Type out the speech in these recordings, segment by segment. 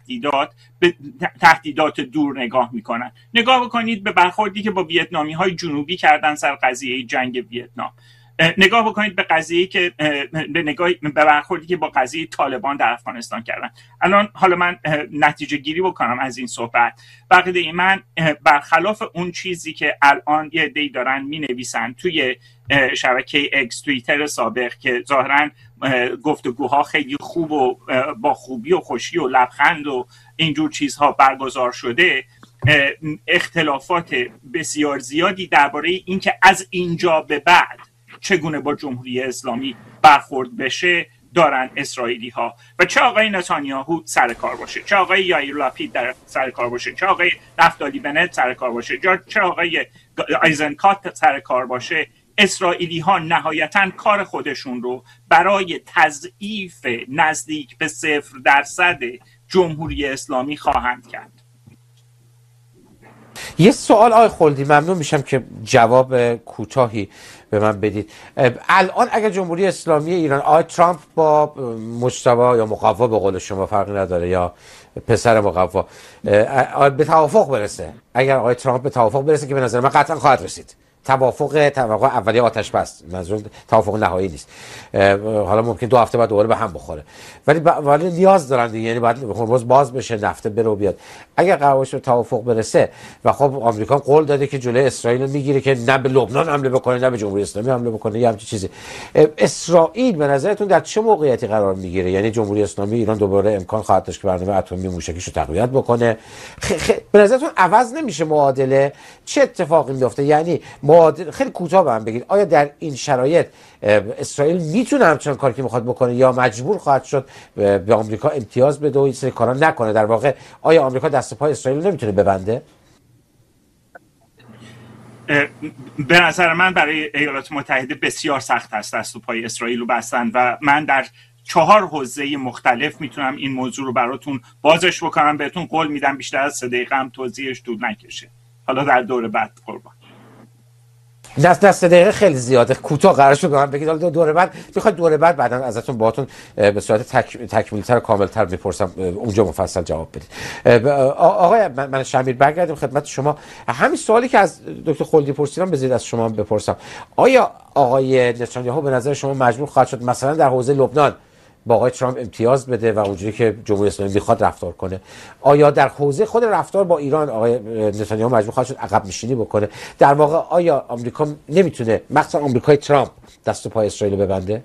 تهدیدات دور نگاه میکنن. نگاه بکنید به برخوردی که با ویتنامی‌های جنوبی کردن سر قضیه جنگ ویتنام. نگاه بکنید به قضیه‌ای که به برخوردی که با قضیه طالبان در افغانستان کردن. الان حالا من نتیجه گیری بکنم از این صحبت. بقیده من برخلاف اون چیزی که الان یه عده‌ای دارن مینویسن توی شبکه اکس، توییتر سابق، که ظاهراً گفتگوها خیلی خوب و با خوبی و خوشی و لبخند و اینجور چیزها برگزار شده، اختلافات بسیار زیادی درباره اینکه از اینجا به بعد چگونه با جمهوری اسلامی برخورد بشه دارن اسرائیلی ها. و چه آقای نتانیاهو سر کار باشه، چه آقای یائیر لاپید در سر کار باشه، چه آقای نفتالی بنت سر کار باشه، چه آقای آیزنکات سر کار باشه، اسرائیلی ها نهایتاً کار خودشون رو برای تضعیف نزدیک به 0% جمهوری اسلامی خواهند کرد. یه سوال آقای خلدی، ممنون میشم که جواب کوتاهی به من بدید. الان اگر جمهوری اسلامی ایران، آقای ترامپ با مجتبی یا مقوا به قول شما فرقی نداره یا پسر مقوا به توافق برسه، اگر آقای ترامپ به توافق برسه که به نظر من قطعا خواهد رسید، توافق اولیه آتش بس، منظور توافق نهایی نیست، حالا ممکن 2 هفته بعد دوباره به هم بخوره، ولی نیاز دارن دیگه، یعنی باید هرمز باز بشه، نفت بره و بیاد. اگر قرار باشه به توافق برسه و خب آمریکا قول داده که جلوی اسرائیل میگیره که نه به لبنان حمله بکنه نه به جمهوری اسلامی حمله بکنه یا همچین چیزی، اسرائیل به نظرتون در چه موقعیتی قرار میگیره؟ یعنی جمهوری اسلامی ایران دوباره امکان خواهد داشت که برنامه اتمی موشکیشو تقویت بکنه؟ به نظرتون عوض نمیشه معادله؟ چه اتفاقی میفته؟ یعنی خیلی کوتاه به من بگید، آیا در این شرایط اسرائیل میتونه همچنان کاری که میخواد بکنه یا مجبور خواهد شد به آمریکا امتیاز بده و این سری کارا نکنه؟ در واقع آیا آمریکا دست پای اسرائیل نمیتونه ببنده؟ به نظر من برای ایالات متحده بسیار سخت است دست و پای اسرائیل رو بستن و من در 4 حوزه مختلف میتونم این موضوع رو براتون بازش بکنم. بهتون قول میدم بیشتر از 3 دقیقه هم توضیحش طول نکشه. حالا در دور بعد قربان. دست دقیقه خیلی زیاده، کوتاه قرار شد به من بگید. حالا دوره بعد میخواد دوره بعد بعداً ازتون باهاتون به صورت تکمیل‌تر و کامل‌تر میپرسم، اونجا مفصل جواب بدید. آقای من شمیر برگردیم خدمت شما. همین سوالی که از دکتر خلدی پرسیدم بذارید از شما بپرسم. آیا آقای نتانیاهو به نظر شما مجبور خواهد شد مثلا در حوزه لبنان با آقای ترامپ امتیاز بده و اونجوری که جمهوری اسلامی میخواد رفتار کنه؟ آیا در حوزه خود رفتار با ایران آقای نتانیاهو مجبور خواهد شد عقب نشینی بکنه؟ در واقع آیا آمریکا نمیتونه، مخصوصا آمریکای ترامپ، دست و پای اسرائیل ببنده؟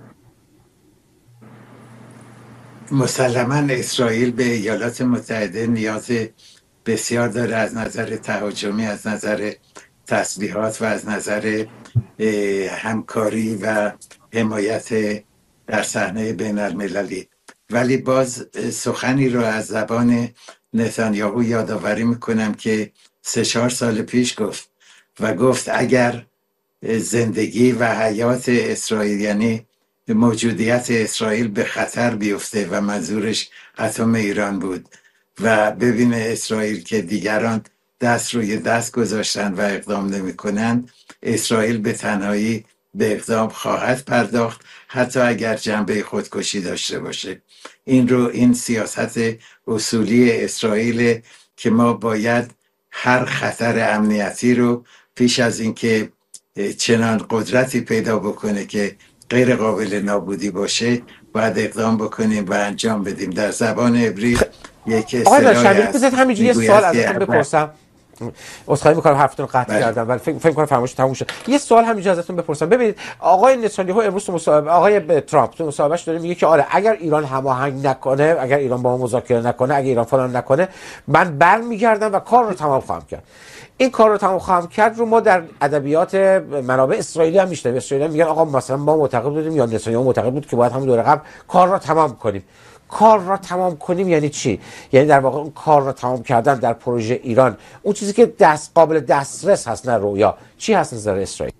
مسلما اسرائیل به ایالات متحده نیاز بسیار داره، از نظر تهاجمی، از نظر تسلیحات و از نظر همکاری و حمایت در صحنه بین المللی. ولی باز سخنی رو از زبان نتانیاهو یادآوری میکنم که 3-4 سال پیش گفت اگر زندگی و حیات اسرائیل، یعنی موجودیت اسرائیل به خطر بیفته، و منظورش اتم ایران بود، و ببینه اسرائیل که دیگران دست روی دست گذاشتن و اقدام نمی کنن، اسرائیل به تنهایی به اقدام خواهد پرداخت، حتی اگر جنبه خودکشی داشته باشه. این سیاست اصولی اسرائیل که ما باید هر خطر امنیتی رو پیش از اینکه چنان قدرتی پیدا بکنه که غیر قابل نابودی باشه باید اقدام بکنیم و انجام بدیم. در زبان عبری یک اصطلاحی هست. بذارید همینجوری یه سوال ازتون بپرسم. عذرخواهی می‌کنم حرفتون رو قطع کردم ولی فکر کنم فرمایشتون تموم شد. یه سوال همینجا ازتون بپرسم. ببینید آقای نتانیاهو امروز تو مصاحبه، آقای ترامپ تو مصاحبهش داره میگه که آره اگر ایران هماهنگ نکنه، اگر ایران با ما مذاکره نکنه، اگر ایران فلان نکنه، من برمیگردم و کار رو تمام خواهم کرد. این کار رو تمام خواهم کرد رو ما در ادبیات منابع اسرائیلی هم میشنویم. اسرائیلی میگن آقا مثلا ما معتقد بودیم یا نتانیاهو معتقد بود که باید همون دوره قبل کار رو تمام کنیم. کار را تمام کنیم یعنی چی؟ یعنی در واقع اون کار را تمام کردن در پروژه ایران، اون چیزی که قابل دسترس هست نه رویا، چی هست نظر اسرائیل؟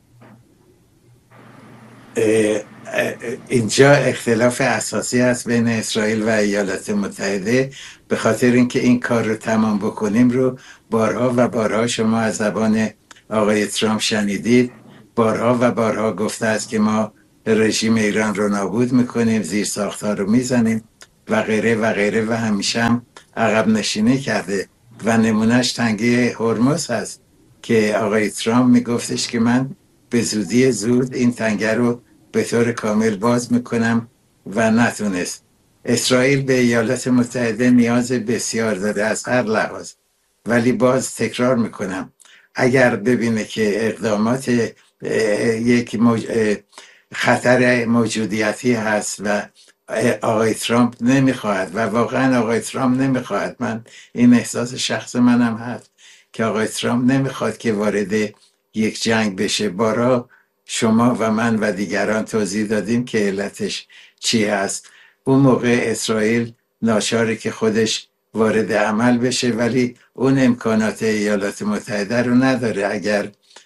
اینجا اختلاف اساسی هست بین اسرائیل و ایالات متحده، به خاطر اینکه این کار رو تمام بکنیم رو بارها و بارها شما از زبان آقای ترامپ شنیدید. بارها و بارها گفته است که ما رژیم ایران رو نابود میکنیم، زیر ساختار رو میزنیم. و غیره و غیره و همیشه هم عقب نشینی کرده و نمونهش تنگه هرمز هست که آقای ترامپ میگفتش که من به زودی زود این تنگه رو به طور کامل باز میکنم و نتونست. اسرائیل به ایالات متحده نیاز بسیار داره از هر لحاظ، ولی باز تکرار میکنم اگر ببینه که اقدامات یک خطر موجودیتی هست و آقای ترامپ نمیخواهد و واقعا آقای ترامپ نمیخواهد، من این احساس شخص منم هست که آقای ترامپ نمیخواد که وارد یک جنگ بشه. بارا شما و من و دیگران توضیح دادیم که علتش چی هست. اون موقع اسرائیل ناچاره که خودش وارد عمل بشه، ولی اون امکانات ایالات متحده رو نداره. اگر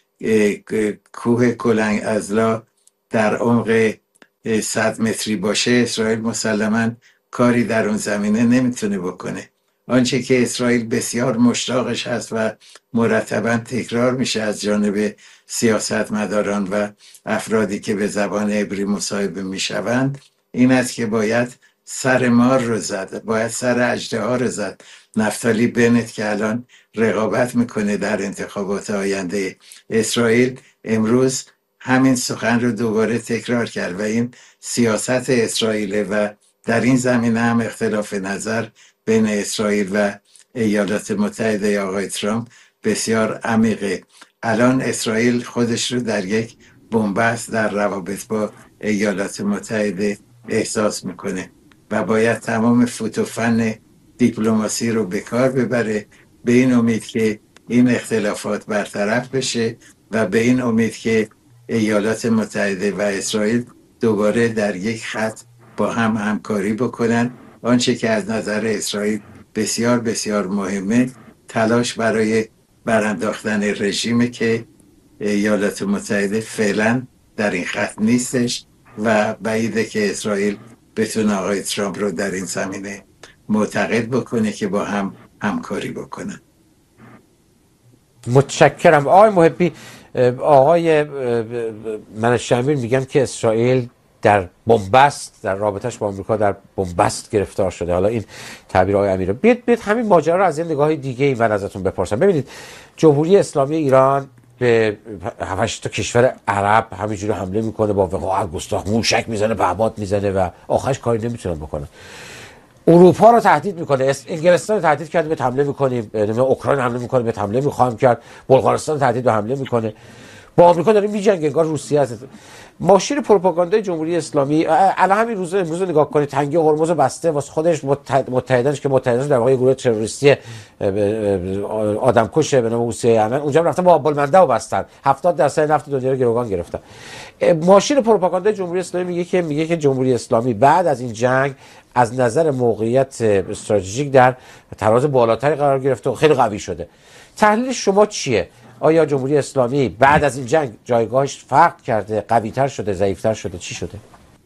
کوه کلنگ ازلا در عمق 100 متری باشه، اسرائیل مسلما کاری در اون زمینه نمیتونه بکنه. آنچه که اسرائیل بسیار مشتاقش هست و مرتبا تکرار میشه از جانب سیاستمداران و افرادی که به زبان عبری مصاحبه میشوند، این است که باید سر مار رو زد، باید سر اژدها رو زد. نفتالی بنت که الان رقابت میکنه در انتخابات آینده اسرائیل، امروز همین سخن رو دوباره تکرار کرد و این سیاست اسرائیل و در این زمینه هم اختلاف نظر بین اسرائیل و ایالات متحده آقای ترامپ بسیار عمیقه. الان اسرائیل خودش رو در یک بنبست در روابط با ایالات متحده احساس میکنه و باید تمام فوت و فن دیپلماسی رو به کار ببره، به این امید که این اختلافات برطرف بشه و به این امید که ایالات متحده و اسرائیل دوباره در یک خط با هم همکاری بکنن. آنچه که از نظر اسرائیل بسیار بسیار مهمه، تلاش برای برانداختن رژیمی که ایالات متحده فعلا در این خط نیستش و بعیده که اسرائیل بتونه آقای ترامپ رو در این زمینه معتقد بکنه که با هم همکاری بکنن. متشکرم آقای محبی. آقای منشمیر میگن که اسرائیل در بنبست، در رابطش با آمریکا در بنبست گرفتار شده. حالا این تعبیر آقای امیر، بیاد همین ماجرا رو از این نگاه دیگه ای من ازتون بپرسم. ببینید جمهوری اسلامی ایران به 7 تا کشور عرب همینجوری حمله میکنه، با وقاحت گستاخ موشک میزنه، پهپاد میزنه و آخرش کاری نمیتونن بکنه. اروپا رو تهدید میکنه، انگلستان رو تهدید کرده به حمله میکنیم، اوکراین حمله میکنه به حمله میخوایم کرد، بلغارستان تهدید به حمله میکنه، با آمریکا داره میجنگه، انگار روسیه است. ماشین پروپاگاندای جمهوری اسلامی الان همین امروز نگاه کنید، تنگه هرمز بسته واسه خودش، متحدانش که متحدانش در واقع گروه تروریستی آدمکش به نام حوثی یمن، اونجا رفتن با باب‌المندب بستن، 70% نفت دنیا رو گروگان گرفتن. ماشین پروپاگاندای جمهوری اسلامی میگه که جمهوری اسلامی بعد از این جنگ از نظر موقعیت استراتژیک در تراز بالاتری قرار گرفته و خیلی قوی شده. تحلیل شما چیه؟ آیا جمهوری اسلامی بعد از این جنگ جایگاهش فرق کرده، قوی‌تر شده، ضعیف‌تر شده، چی شده؟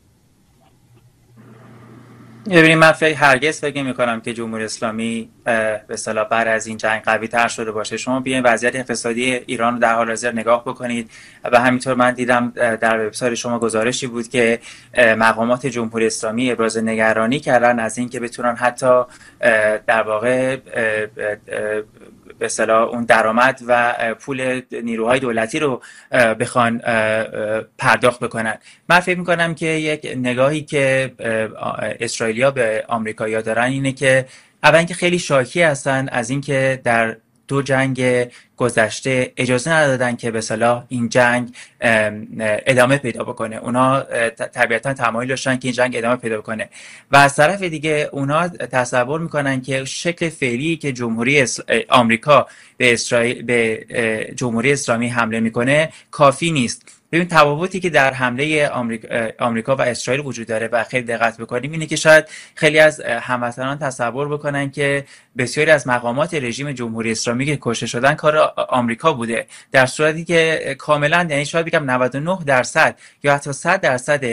ببینید من هرگز فکر نمی‌کنم که جمهوری اسلامی به اصطلاح بعد از این جنگ قوی‌تر شده باشه. شما بیاین وضعیت اقتصادی ایران رو در حال حاضر نگاه بکنید و همینطور من دیدم در وبسایت شما گزارشی بود که مقامات جمهوری اسلامی ابراز نگرانی کردن از این که بتونن حتی در واقع به اصطلاح اون درآمد و پول نیروهای دولتی رو بخوان پرداخت بکنن. من فکر می‌کنم که یک نگاهی که اسرائیلیا به آمریکایی‌ها دارن اینه که اولا که خیلی شاکی هستن از اینکه در 2 جنگ گذشته اجازه ندادن که به اصطلاح این جنگ ادامه پیدا بکنه. اونا طبیعتا تمایل داشتن که این جنگ ادامه پیدا بکنه و از طرف دیگه اونا تصور میکنن که شکل فعلی که جمهوری آمریکا به جمهوری اسلامی حمله میکنه کافی نیست. ببین تفاوتی که در حمله آمریکا و اسرائیل وجود داره و خیلی دقت بکنیم اینه که شاید خیلی از هموطنان تصور بکنن که بسیاری از مقامات رژیم جمهوری اسلامی که کشته شدن کار آمریکا بوده، در صورتی که کاملا، یعنی شاید بگم 99% یا حتی 100%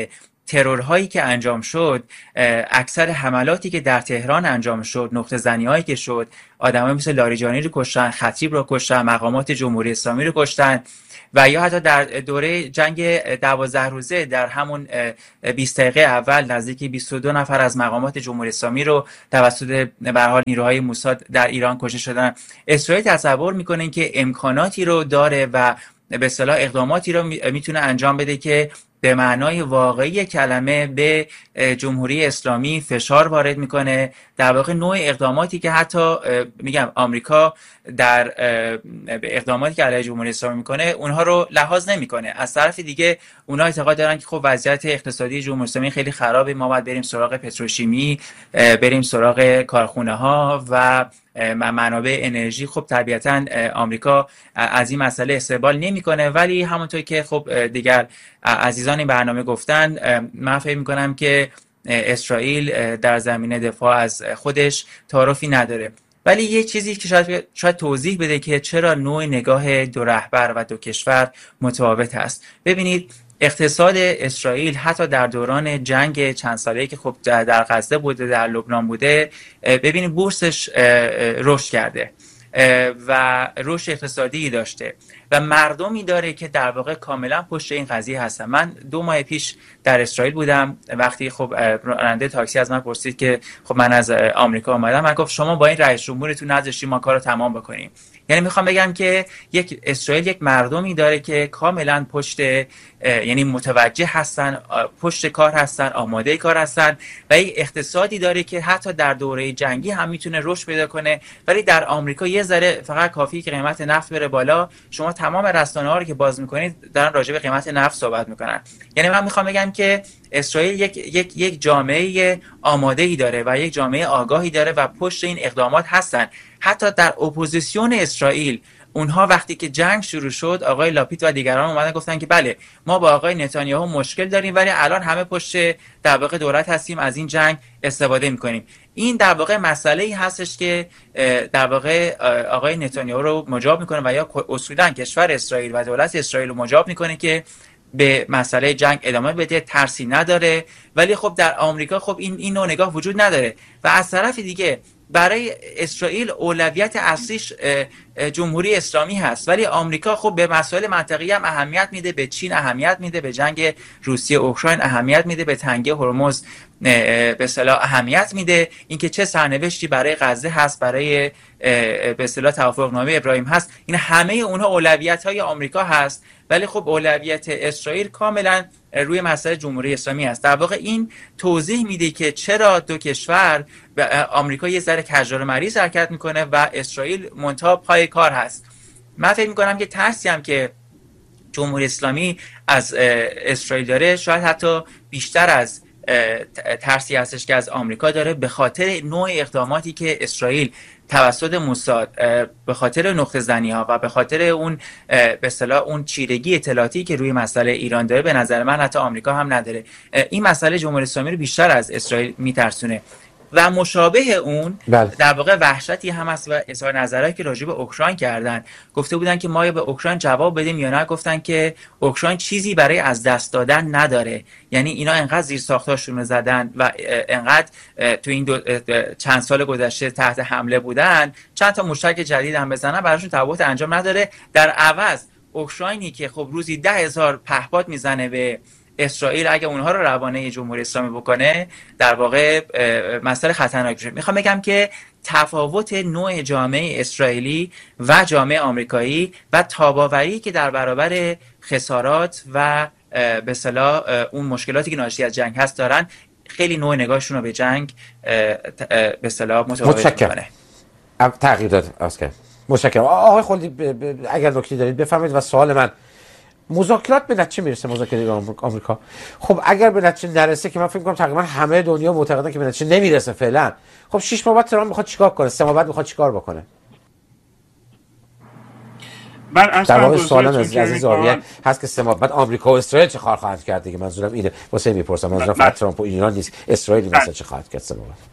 ترورهایی که انجام شد، اکثر حملاتی که در تهران انجام شد، نقطه زنی هایی که شد، آدمایی مثل لاریجانی رو کشتن، خطیب رو کشتن، مقامات جمهوری اسلامی رو کشتن، و یا حتی در دوره جنگ 12 روزه در همون 20 دقیقه اول نزدیک 22 نفر از مقامات جمهوری اسلامی رو توسط به هر حال نیروهای موساد در ایران کشته شدن. اسرائیل تصور میکنه که امکاناتی رو داره و به اصطلاح اقداماتی رو میتونه انجام بده که به معنای واقعی کلمه به جمهوری اسلامی فشار وارد میکنه. در واقع نوع اقداماتی که حتی میگم آمریکا در اقداماتی که علیه جمهوری اسلامی میکنه اونها رو لحاظ نمیکنه. از طرف دیگه اونها اعتقاد دارن که خب وضعیت اقتصادی جمهوری اسلامی خیلی خرابه، ما باید بریم سراغ پتروشیمی، بریم سراغ کارخونه ها و منابع انرژی. خب طبیعتا آمریکا از این مسئله استقبال نمیکنه، ولی همونطور که خب دیگر عزیزان این برنامه گفتن، من فکر میکنم که اسرائیل در زمینه دفاع از خودش تعارفی نداره. ولی یه چیزی که شاید توضیح بده که چرا نوع نگاه دو رهبر و دو کشور متفاوت است. ببینید اقتصاد اسرائیل حتی در دوران جنگ چند ساله‌ای که خب در غزه بوده، در لبنان بوده، ببینید بورسش رشد کرده و رشد اقتصادی داشته و مردمی داره که در واقع کاملا پشت این قضیه هستن. من 2 ماه پیش در اسرائیل بودم، وقتی خب راننده تاکسی از من پرسید که خب من از آمریکا اومدم، من گفت شما با این رئیس جمهورتون نذاشتیم ما کارو تمام بکنیم. یعنی میخوام بگم که اسرائیل یک مردمی داره که کاملا پشت، یعنی متوجه هستن، پشت کار هستن، آماده کار هستن، و یک اقتصادی داره که حتی در دوره جنگی هم میتونه رشد پیدا کنه. ولی در آمریکا یه ذره فقط کافیه که قیمت نفت بره بالا، شما تمام رسانه‌ها رو که باز میکنید دارن راجع به قیمت نفت صحبت میکنن. یعنی من میخوام بگم که اسرائیل یک جامعه آماده‌ای داره و یک جامعه آگاهی داره و پشت این اقدامات هستن. حتی در اپوزیسیون اسرائیل اونها وقتی که جنگ شروع شد، آقای لاپید و دیگران اومدن گفتن که بله ما با آقای نتانیاهو مشکل داریم، ولی الان همه پشت در واقع دولت هستیم، از این جنگ استفاده میکنیم. این در واقع مسئله‌ای هستش که در واقع آقای نتانیاهو رو مجاب میکنه و یا اصولا کشور اسرائیل و دولت اسرائیل رو مجاب میکنه که به مسئله جنگ ادامه بده، ترسی نداره. ولی خب در آمریکا خب این نوع نگاه وجود نداره و از طرف دیگه برای اسرائیل اولویت اصلیش جمهوری اسلامی هست، ولی آمریکا خب به مسائل منطقه‌ای هم اهمیت میده، به چین اهمیت میده، به جنگ روسیه اوکراین اهمیت میده، به تنگه هرمز به اصطلاح اهمیت میده، اینکه چه سرنوشتی برای غزه هست، برای به اصطلاح توافقنامه ابراهیم هست. این همه اونها اولویت‌های آمریکا هست، ولی خب اولویت اسرائیل کاملا روی مسئله جمهوری اسلامی است. در واقع این توضیح میده که چرا دو کشور، آمریکا یه ذره کجدار مریض حرکت میکنه و اسرائیل منتها پای کار هست. من فکر میکنم که ترسی هم که جمهوری اسلامی از اسرائیل داره شاید حتی بیشتر از ترسی هستش که از آمریکا داره، به خاطر نوع اقداماتی که اسرائیل توسط موساد، به خاطر نقطه زنی ها و به خاطر اون به اصطلاح اون چیرگی اطلاعاتی که روی مسئله ایران داره، به نظر من حتی آمریکا هم نداره. این مسئله جمهوری اسلامی رو بیشتر از اسرائیل میترسونه و مشابه اون در واقع وحشتی هم هست. و اظهار نظرهایی که راجع به اوکراین کردن، گفته بودن که ما یا به اوکراین جواب بدیم یا نه، گفتن که اوکراین چیزی برای از دست دادن نداره. یعنی اینا انقدر زیر ساختاشون رو زدن و انقدر تو این چند سال گذشته تحت حمله بودن، چند تا موشک جدید هم بزنن براشون تفاوت انجام نداره. در عوض اوکراینی که خب روزی 10,000 پهپاد میزنه به اسرائیل، اگه اونها رو روانه جمهوری اسلامی بکنه، در واقع مسئله خطرناک میشه. میخوام بگم که تفاوت نوع جامعه اسرائیلی و جامعه آمریکایی و تاباوری که در برابر خسارات و به اصطلاح اون مشکلاتی که ناشی از جنگ هست دارن، خیلی نوع نگاهشون رو به جنگ به اصطلاح متفاوت میکنه. تغییر داد اسکر. متشکرم. آقای خلدی اگر نکته دارید بفرمایید. و سوال من، مذاکرات به نتیجه میرسه؟ مذاکرات آمریکا خب اگر به نتیجه نرسه، که من فکر می‌کنم تقریبا همه دنیا معتقدن که به نتیجه نمیرسه فعلا، خب 6 ماه بعد ترامپ میخواد چیکار کنه؟ 3 ماه بعد میخواد چیکار بکنه؟ در واقع سوالم از زاویه هست که 3 ماه بعد آمریکا و اسرائیل چه کار خواهند کرد دیگه. منظورم اینه، واسه میپرسم، منظورم فقط ترامپ و ایران نیست، اسرائیل مثلا چه خواهد کرد 3 ماه بعد؟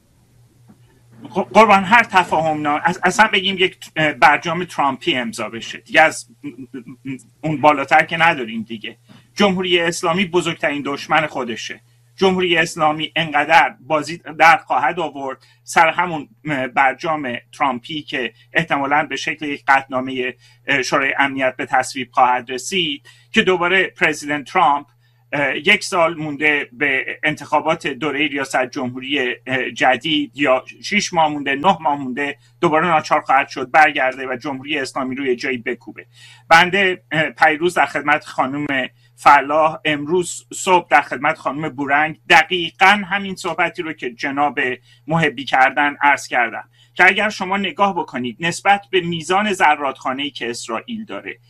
قربان هر تفاهم اصلا بگیم یک برجام ترامپی امضا بشه دیگه، از اون بالاتر که نداریم دیگه. جمهوری اسلامی بزرگترین دشمن خودشه. جمهوری اسلامی انقدر بازی در خواهد آورد سر همون برجام ترامپی که احتمالاً به شکل یک قطعنامه شورای امنیت به تصویب خواهد رسید که دوباره پرزیدنت ترامپ 1 سال مونده به انتخابات دوره ریاست جمهوری جدید یا 6 ماه مونده 9 ماه مونده دوباره ناچار خواهد شد برگرده و جمهوری اسلامی روی جایی بکوبه. بنده پیروز در خدمت خانم فلاح، امروز صبح در خدمت خانم بورنگ دقیقاً همین صحبتی رو که جناب محبی کردن عرض کردم که اگر شما نگاه بکنید نسبت به میزان زرادخانه‌ای که اسرائیل داره،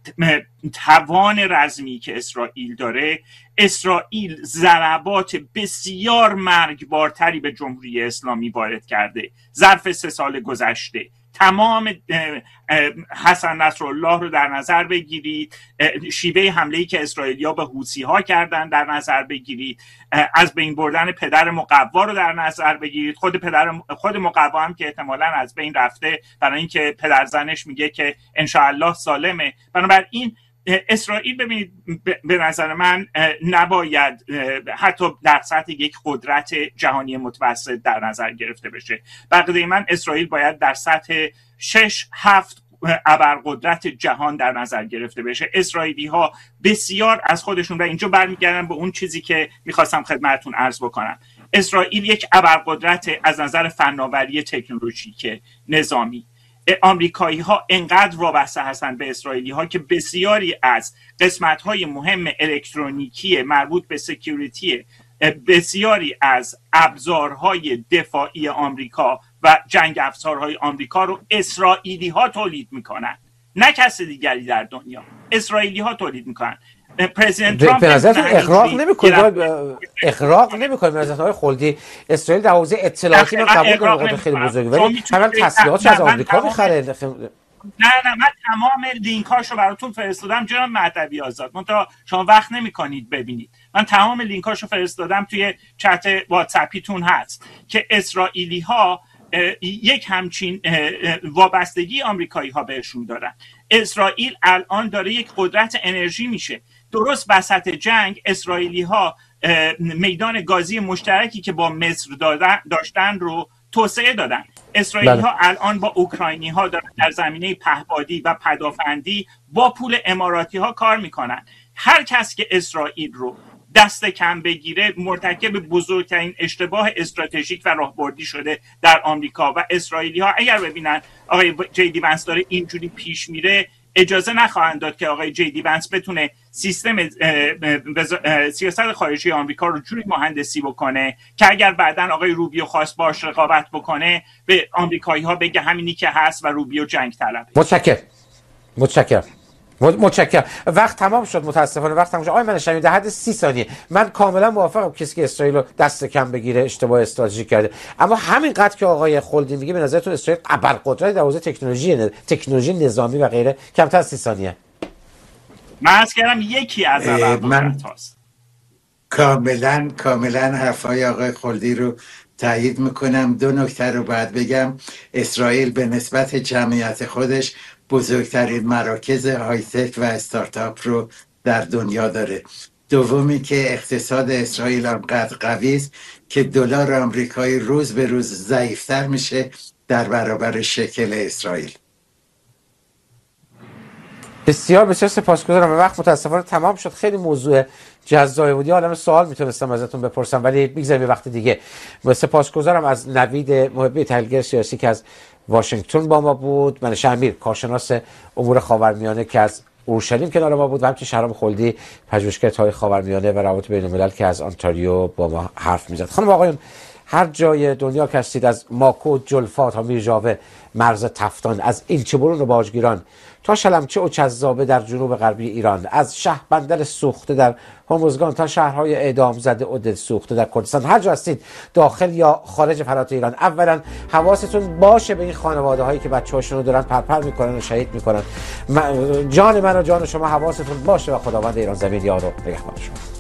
توان رزمی که اسرائیل داره، اسرائیل ضربات بسیار مرگبارتری به جمهوری اسلامی وارد کرده ظرف 3 سال گذشته. تمام حسن نصرالله رو در نظر بگیرید، شیوه حمله‌ای که اسرائیلی‌ها به حوثی‌ها کردن در نظر بگیرید، از بین بردن پدر مقوا رو در نظر بگیرید، خود مقوا هم که احتمالاً از بین رفته برای اینکه پدر زنش میگه که انشاءالله سالمه. بنابراین اسرائیل ببینید به نظر من نباید حتی در سطح یک قدرت جهانی متوسط در نظر گرفته بشه. بقیه من اسرائیل باید در سطح 6-7 ابرقدرت جهان در نظر گرفته بشه. اسرائیلی ها بسیار از خودشون و اینجا برمیگردم به اون چیزی که میخواستم خدمتتون عرض بکنم. اسرائیل یک ابرقدرت از نظر فناوری تکنولوژیک نظامی. آمریکایی ها انقدر وابسته هستند به اسرائیلی ها که بسیاری از قسمت های مهم الکترونیکی مربوط به سکیوریتی بسیاری از ابزارهای دفاعی آمریکا و جنگ افزارهای آمریکا رو اسرائیلی ها تولید میکنن، نه کسی دیگری در دنیا. اسرائیلی ها تولید میکنن. پرزیدنت ترامپ به نظرتون اغراق نمیکنه به نظر آقای خلدی اسرائیل در حوزه اطلاعاتی من قبول دارم خیلی بزرگه ولی همین تسلیحاتش از آمریکا میخره. نه من تمام لینکاشو براتون فرستادم جناب مهدوی آزاد، منتها شما وقت نمیکنید ببینید. من تمام لینکاشو فرستادم توی چت واتساپیتون هست که اسرائیلی ها یک همچین وابستگی آمریکایی ها بهشون دارن. اسرائیل الان داره یک قدرت انرژی میشه. درست وسط جنگ اسرائیلی ها میدان گازی مشترکی که با مصر داشتن رو توسعه دادن. اسرائیلی ها الان با اوکراینی ها دارن در زمینه پهپادی و پدافندی با پول اماراتی ها کار میکنن. هر کس که اسرائیل رو دست کم بگیره مرتکب بزرگترین اشتباه استراتژیک و راهبردی شده در آمریکا و اسرائیلی ها اگر ببینن آقای جی دی ونس داره اینجوری پیش میره اجازه نخواهند داد که آقای جی دی ونس بتونه سیستم سیاست خارجی آمریکا رو جوری مهندسی بکنه که اگر بعداً آقای روبیو خواست باش رقابت بکنه به آمریکایی ها بگه همینی که هست و روبیو جنگ طلبه. متشکرم. وقت تمام شد، متاسفانه وقت تمام شد. آقای منشمی در حد 30 ثانیه من کاملا موافقم کسی که اسرائیل رو دست کم بگیره اشتباه استراتژیک کرده، اما همین قدر که آقای خلدی میگه به نظرتون اسرائیل ابرقدرت در حوزه تکنولوژی نظامی و غیره؟ کمتر از 30 ثانیه. من عرض کردم یکی از ابرقدرت هاست. کاملا حرفای آقای خلدی رو تایید میکنم. 2 نکته رو باید بگم. اسرائیل به نسبت جمعیت خودش بزرگترین مراکز های تک و استارتاپ رو در دنیا داره. دومی که اقتصاد اسرائیل انقدر قوی است که دلار آمریکایی روز به روز ضعیفتر میشه در برابر شکل اسرائیل. بسیار سپاسگزارم. وقت متاسفانه تمام شد. خیلی موضوع جذابی بود. عالم سوال میتونستم ازتون بپرسم ولی میگذاریم وقت دیگه. سپاسگزارم از نوید محبی، تحلیلگر سیاسی که از واشنگتن با ما بود، من شمیر کارشناس امور خاورمیانه که از اورشلیم کنار ما بود و همچنین شهرام خلدی پژوهشگر تاریخ خاورمیانه و روابط بین‌الملل که از آنتاریو با ما حرف میزد. خانم آقایون هر جای دنیا که هستید، از ماکو جلفا تا میرژاوه، مرز تفتان، از ایلچه‌برون و باجگیران تا شلمچه و چذابه در جنوب غربی ایران، از شهربندر سوخته در هرمزگان تا شهرهای اعدام زده و دل سوخته در کردستان، هر جا هستید داخل یا خارج فرات ایران، اولا حواستون باشه به این خانواده هایی که بچه‌هاشون رو دارن پرپر میکنن و شهید میکنن. جان من و جان شما حواستون باشه و خداوند ایران زمین یار و نگهبان شما.